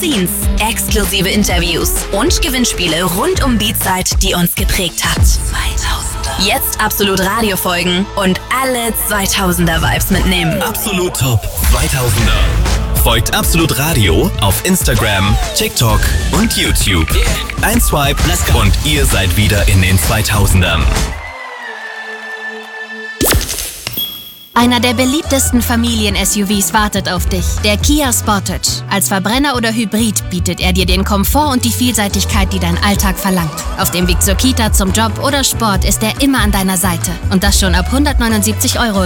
Scenes, exklusive Interviews und Gewinnspiele rund um die Zeit, die uns geprägt hat. 2000er. Jetzt Absolut Radio folgen und alle 2000er Vibes mitnehmen. Absolut Top 2000er. Folgt Absolut Radio auf Instagram, TikTok und YouTube. Ein Swipe und ihr seid wieder in den 2000ern. Einer der beliebtesten Familien-SUVs wartet auf dich, der Kia Sportage. Als Verbrenner oder Hybrid bietet er dir den Komfort und die Vielseitigkeit, die dein Alltag verlangt. Auf dem Weg zur Kita, zum Job oder Sport ist er immer an deiner Seite. Und das schon ab 179 €